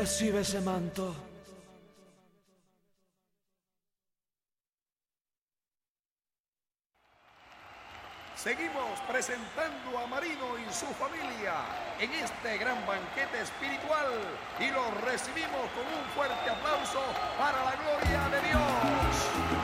Recibe ese manto. Seguimos presentando a Marino y su familia en este gran banquete espiritual y los recibimos con un fuerte aplauso para la gloria de Dios.